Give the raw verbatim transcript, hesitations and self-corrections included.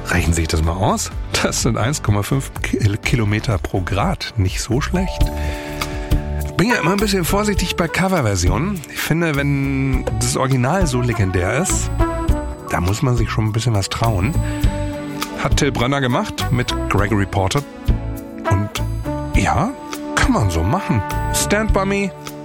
Rechnen Sie sich das mal aus. Das sind eins Komma fünf Kilometer pro Grad. Nicht so schlecht. Ich bin ja immer ein bisschen vorsichtig bei Coverversionen. Ich finde, wenn das Original so legendär ist, da muss man sich schon ein bisschen was trauen. Hat Till Brönner gemacht mit Gregory Porter. Und ja, kann man so machen. Stand By Me